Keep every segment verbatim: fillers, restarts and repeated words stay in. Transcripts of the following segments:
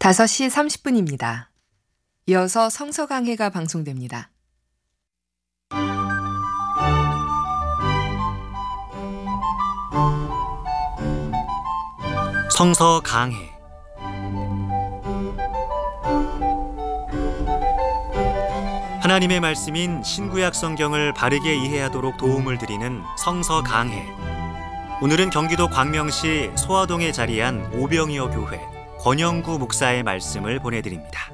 다섯 시 삼십 분입니다. 이어서 성서 강해가 방송됩니다. 성서 강해. 하나님의 말씀인 신구약 성경을 바르게 이해하도록 도움을 드리는 성서 강해. 오늘은 경기도 광명시 소화동에 자리한 오병이어 교회 권영구 목사의 말씀을 보내드립니다.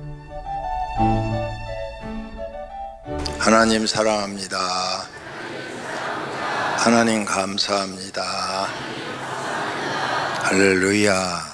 하나님 사랑합니다. 하나님 감사합니다. 할렐루야.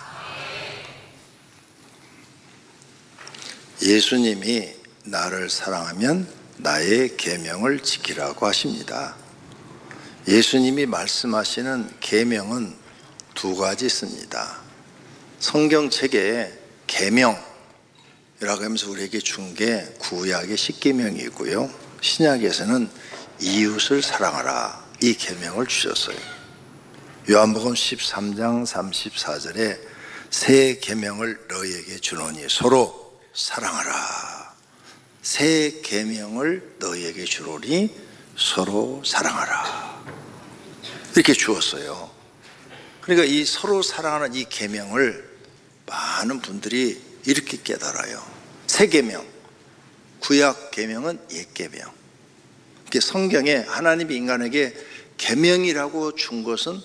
예수님이 나를 사랑하면 나의 계명을 지키라고 하십니다. 예수님이 말씀하시는 계명은 두 가지 있습니다. 성경책에 계명이라고 하면서 우리에게 준 게 구약의 십계명이고요, 신약에서는 이웃을 사랑하라, 이 계명을 주셨어요. 요한복음 십삼 장 삼십사 절에 새 계명을 너희에게 주노니 서로 사랑하라. 새 계명을 너희에게 주노니 서로 사랑하라, 이렇게 주었어요. 그러니까 이 서로 사랑하는 이 계명을 많은 분들이 이렇게 깨달아요. 새 계명, 구약 계명은 옛 계명. 성경에 하나님이 인간에게 계명이라고 준 것은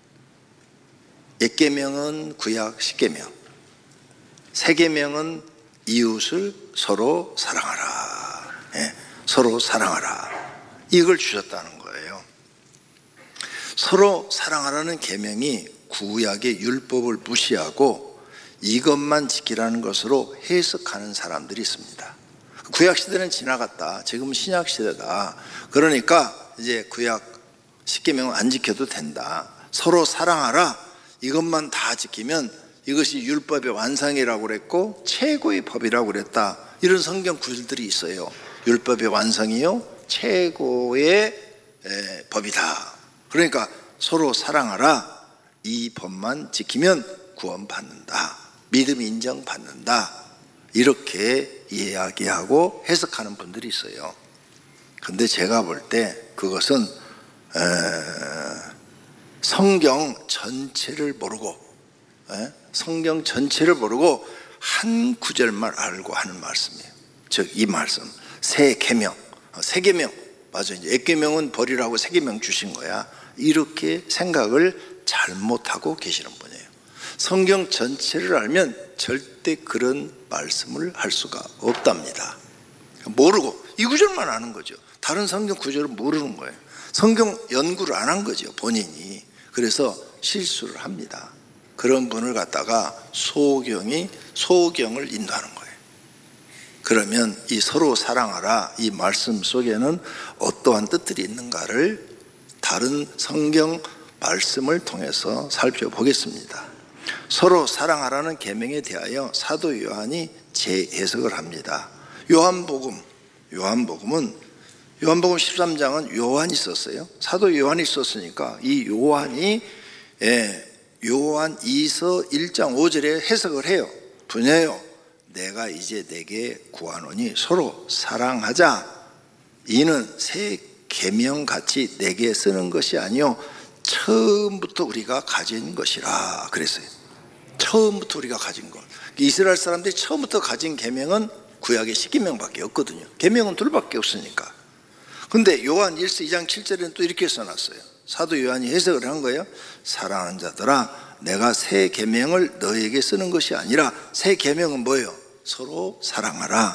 옛 계명은 구약 십계명, 새 계명은 이웃을 서로 사랑하라. 예, 서로 사랑하라. 이걸 주셨다는 거예요. 서로 사랑하라는 계명이 구약의 율법을 무시하고 이것만 지키라는 것으로 해석하는 사람들이 있습니다. 구약 시대는 지나갔다, 지금은 신약 시대다. 그러니까 이제 구약 십계명은 안 지켜도 된다. 서로 사랑하라, 이것만 다 지키면 이것이 율법의 완성이라고 그랬고 최고의 법이라고 그랬다. 이런 성경 구절들이 있어요. 율법의 완성이요 최고의 법이다. 그러니까 서로 사랑하라, 이 법만 지키면 구원받는다, 믿음 인정받는다, 이렇게 이야기하고 해석하는 분들이 있어요. 근데 제가 볼 때 그것은 성경 전체를 모르고 성경 전체를 모르고 한 구절만 알고 하는 말씀이에요. 즉 이 말씀, 새 계명, 새 계명 맞아, 이제 옛 계명은 버리라고 새 계명 주신 거야, 이렇게 생각을 잘못하고 계시는 분이에요. 성경 전체를 알면 절대 그런 말씀을 할 수가 없답니다. 모르고 이 구절만 아는 거죠. 다른 성경 구절을 모르는 거예요. 성경 연구를 안 한 거죠, 본인이. 그래서 실수를 합니다. 그런 분을 갖다가 소경이 소경을 인도하는 거예요. 그러면 이 서로 사랑하라, 이 말씀 속에는 어떠한 뜻들이 있는가를 다른 성경 말씀을 통해서 살펴보겠습니다. 서로 사랑하라는 계명에 대하여 사도 요한이 재해석을 합니다. 요한복음, 요한복음은 요한복음 십삼 장은 요한이 썼어요. 사도 요한이 썼으니까 이 요한이 예, 요한 이서 일 장 오 절에 해석을 해요. 분여요, 내가 이제 내게 구하노니 서로 사랑하자. 이는 새 계명같이 내게 쓰는 것이 아니요 처음부터 우리가 가진 것이라 그랬어요. 처음부터 우리가 가진 것. 이스라엘 사람들이 처음부터 가진 계명은 구약의 십계명밖에 없거든요. 계명은 둘밖에 없으니까. 근데 요한 일서 이 장 칠 절에는 또 이렇게 써놨어요. 사도 요한이 해석을 한 거예요. 사랑하는 자들아, 내가 새 계명을 너에게 쓰는 것이 아니라, 새 계명은 뭐예요? 서로 사랑하라.